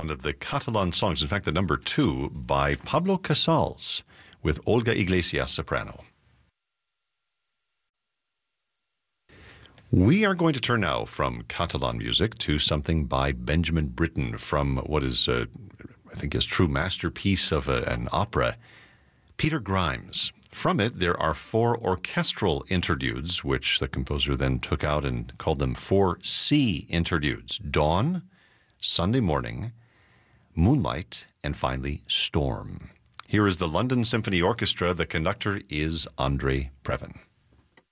one of the Catalan songs, in fact, the number 2 by Pablo Casals with Olga Iglesias soprano. We are going to turn now from Catalan music to something by Benjamin Britten from what is, I think, his true masterpiece of an opera, Peter Grimes. From it, there are 4 orchestral interludes, which the composer then took out and called them 4 sea interludes: Dawn, Sunday Morning, Moonlight, and finally Storm. Here is the London Symphony Orchestra. The conductor is Andre Previn.